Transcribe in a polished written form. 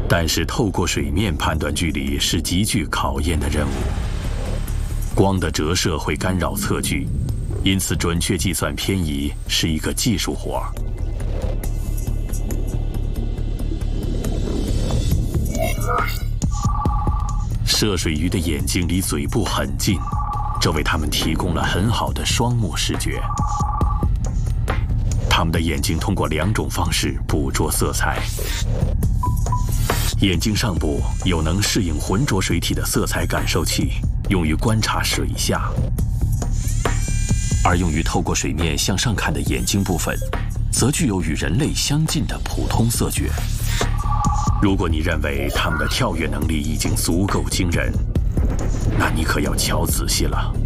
但是透过水面判断距离是极具考验的任务。光的折射会干扰测距，因此准确计算偏移是一个技术活儿。涉水鱼的眼睛离嘴部很近，这为它们提供了很好的双目视觉。它们的眼睛通过2种方式捕捉色彩。眼睛上部有能适应浑浊水体的色彩感受器，用于观察水下；而用于透过水面向上看的眼睛部分，则具有与人类相近的普通色觉。如果你认为它们的跳跃能力已经足够惊人，那你可要瞧仔细了。